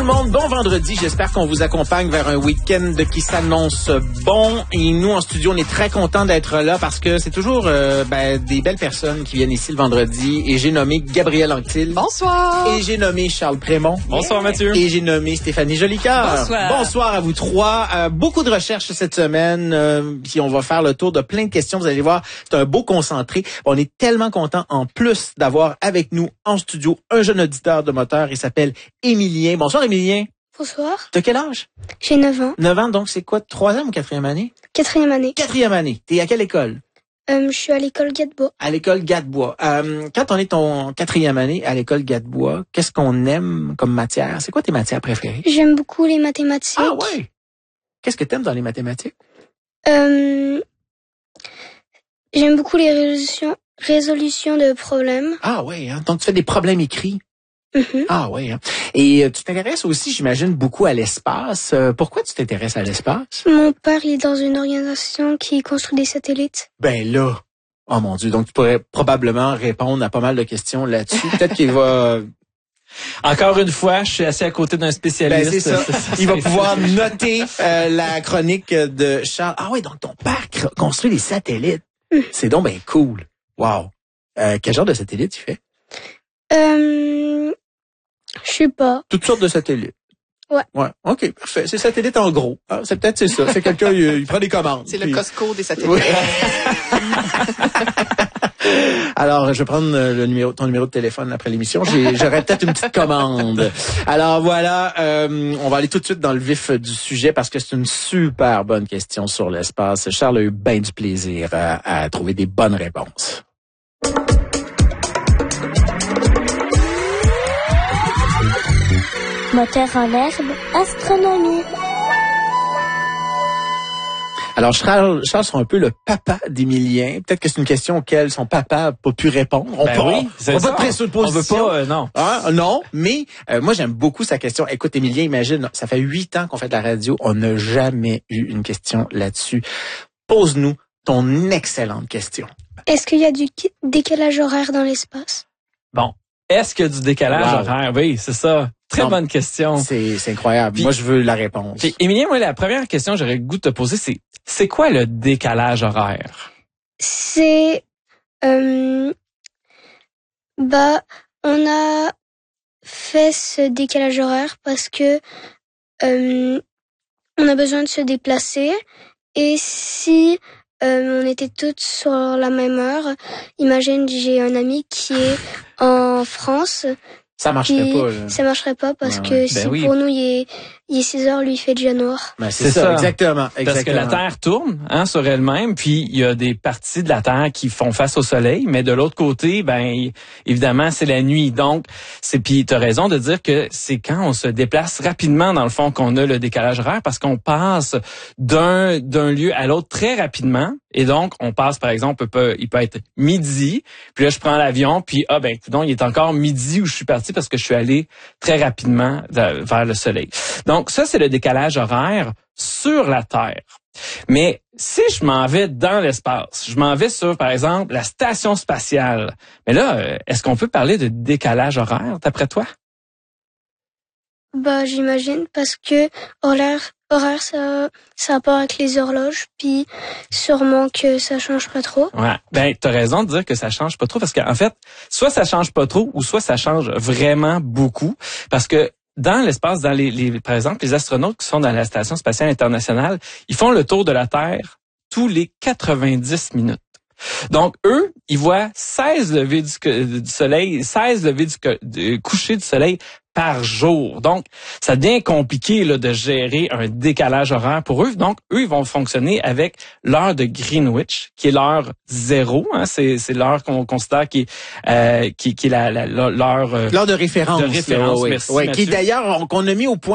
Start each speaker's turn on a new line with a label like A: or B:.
A: le monde, bon vendredi. J'espère qu'on vous accompagne vers un week-end qui s'annonce bon. Et nous, en studio, on est très contents d'être là parce que c'est toujours des belles personnes qui viennent ici le vendredi. Et j'ai nommé Gabriel Anctil.
B: Bonsoir.
A: Et j'ai nommé Charles Prémont.
C: Bonsoir, Mathieu.
A: Et j'ai nommé Stéphanie Jolicoeur.
B: Bonsoir.
A: Bonsoir à vous trois. Beaucoup de recherches cette semaine. Puis on va faire le tour de plein de questions. Vous allez voir, c'est un beau concentré. On est tellement contents en plus d'avoir avec nous en studio un jeune auditeur de moteur. Il s'appelle Émilien. Bonsoir, Émilien.
D: Bonsoir.
A: T'as quel âge?
D: J'ai 9 ans.
A: 9 ans, donc c'est quoi, 3e ou 4e année?
D: 4e année.
A: 4e année. T'es à quelle école?
D: Je suis à l'école Gadebois.
A: À l'école Gadebois. Quand on est ton 4e année à l'école Gadebois, qu'est-ce qu'on aime comme matière? C'est quoi tes matières préférées?
D: J'aime beaucoup les mathématiques.
A: Ah ouais? Qu'est-ce que t'aimes dans les mathématiques?
D: J'aime beaucoup les résolutions de problèmes.
A: Ah ouais, hein? Donc tu fais des problèmes écrits.
D: Mhm.
A: Ah ouais. Hein? Et tu t'intéresses aussi, j'imagine, beaucoup à l'espace. Pourquoi tu t'intéresses à l'espace?
D: Mon père il est dans une organisation qui construit des satellites.
A: Ben là, oh mon Dieu, donc tu pourrais probablement répondre à pas mal de questions là-dessus. Peut-être qu'il va...
C: Encore une fois, je suis assis à côté d'un spécialiste.
A: Ben, c'est ça. Il va pouvoir noter la chronique de Charles. Ah oui, donc ton père construit des satellites. C'est donc ben cool. Wow. Quel genre de satellite tu fais?
D: Je sais pas.
A: Toutes sortes de satellites.
D: Ouais.
A: Ouais. OK, parfait. C'est satellite en gros. Ah, c'est peut-être c'est ça. C'est quelqu'un, il prend des commandes.
B: C'est le Costco des satellites.
A: Oui. Alors, je vais prendre ton numéro de téléphone après l'émission. J'aurais peut-être une petite commande. Alors voilà, on va aller tout de suite dans le vif du sujet parce que c'est une super bonne question sur l'espace. Charles a eu bien du plaisir à trouver des bonnes réponses.
D: Moteur en herbe, astronomie.
A: Alors, Charles sera un peu le papa d'Émilien. Peut-être que c'est une question auquel son papa n'a pas pu répondre. On
C: c'est
A: va
C: ça.
A: pas de présupposition.
C: On veut pas, non.
A: Ah, non, mais moi, j'aime beaucoup sa question. Écoute, Émilien, imagine, ça fait 8 ans qu'on fait de la radio. On n'a jamais eu une question là-dessus. Pose-nous ton excellente question.
D: Est-ce qu'il y a du décalage horaire dans l'espace?
C: Bon. Est-ce qu'il y a du décalage horaire? Oui, c'est ça. Très bonne question.
A: C'est incroyable.
C: Puis,
A: moi, je veux la réponse.
C: Puis, Émilien, moi, la première question que j'aurais le goût de te poser, c'est quoi le décalage horaire?
D: C'est... on a fait ce décalage horaire parce que on a besoin de se déplacer et si on était toutes sur la même heure, imagine j'ai un ami qui est en France.
A: Ça marcherait pas, là.
D: Ça marcherait pas parce que si pour nous il est 6 heures, lui il fait déjà noir.
A: Ben, c'est ça, exactement.
C: Parce que la Terre tourne sur elle-même, puis il y a des parties de la Terre qui font face au Soleil, mais de l'autre côté, évidemment, c'est la nuit. Donc, puis t'as raison de dire que c'est quand on se déplace rapidement, dans le fond, qu'on a le décalage horaire, parce qu'on passe d'un lieu à l'autre très rapidement. Et donc, on passe, par exemple, il peut être midi, puis là, je prends l'avion, puis il est encore midi où je suis parti parce que je suis allé très rapidement vers le Soleil. Donc, ça, c'est le décalage horaire sur la Terre. Mais si je m'en vais dans l'espace, je m'en vais sur, par exemple, la station spatiale, mais là, est-ce qu'on peut parler de décalage horaire, d'après toi?
D: J'imagine, parce que horaire, ça a part avec les horloges, puis sûrement que ça change pas trop.
C: Ouais. T'as raison de dire que ça change pas trop, parce qu'en fait, soit ça change pas trop, ou soit ça change vraiment beaucoup, parce que dans l'espace, par exemple, les astronautes qui sont dans la Station spatiale internationale, ils font le tour de la Terre tous les 90 minutes. Donc, eux, ils voient 16 levées du soleil, 16 levées du coucher du soleil par jour. Donc, ça devient compliqué là, de gérer un décalage horaire pour eux. Donc, eux, ils vont fonctionner avec l'heure de Greenwich, qui est l'heure 0. Hein, c'est l'heure qu'on considère qui est l'heure...
A: l'heure de référence.
C: De référence,
A: là,
C: merci,
A: qui d'ailleurs, qu'on a mis au point